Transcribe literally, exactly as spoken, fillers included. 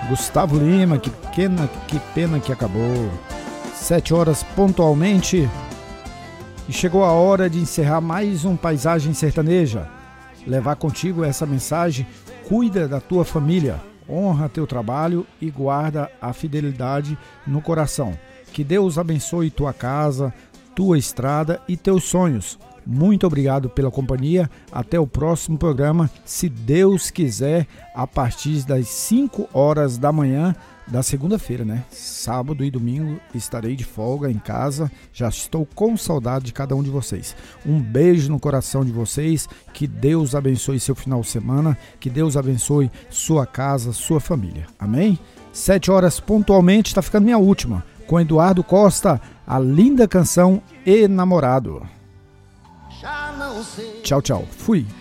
Gustavo Lima, que pena, que pena que acabou. Sete horas pontualmente. E chegou a hora de encerrar mais um Paisagem Sertaneja. Levar contigo essa mensagem: cuida da tua família, honra teu trabalho e guarda a fidelidade no coração. Que Deus abençoe tua casa, tua estrada e teus sonhos. Muito obrigado pela companhia. Até o próximo programa, se Deus quiser, a partir das cinco horas da manhã da segunda-feira, né? Sábado e domingo estarei de folga em casa. Já estou com saudade de cada um de vocês. Um beijo no coração de vocês. Que Deus abençoe seu final de semana. Que Deus abençoe sua casa, sua família. Amém? Sete horas pontualmente, está ficando minha última. Com Eduardo Costa, a linda canção Enamorado. Tchau, tchau. Fui.